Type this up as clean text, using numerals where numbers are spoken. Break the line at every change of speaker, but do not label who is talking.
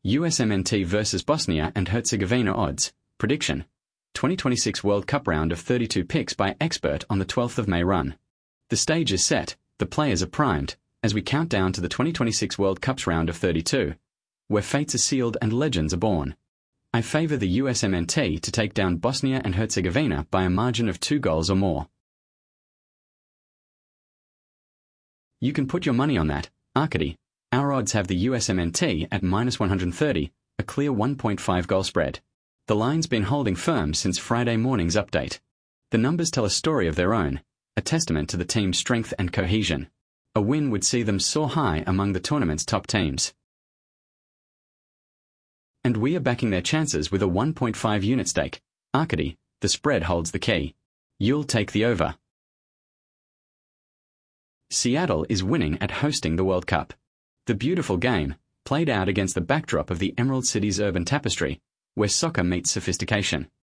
USMNT vs Bosnia and Herzegovina odds. Prediction. 2026 World Cup round of 32 picks by expert on the 12th of May run. The stage is set, the players are primed, as we count down to the 2026 World Cup's round of 32, where fates are sealed and legends are born. I favour the USMNT to take down Bosnia and Herzegovina by a margin of 2 goals or more. You can put your money on that, Arcady. Our odds have the USMNT at -130, a clear 1.5 goal spread. The line's been holding firm since Friday morning's update. The numbers tell a story of their own, a testament to the team's strength and cohesion. A win would see them soar high among the tournament's top teams. And we are backing their chances with a 1.5 unit stake. Arcady, the spread holds the key. You'll take the over. Seattle is winning at hosting the World Cup. The beautiful game, played out against the backdrop of the Emerald City's urban tapestry, where soccer meets sophistication.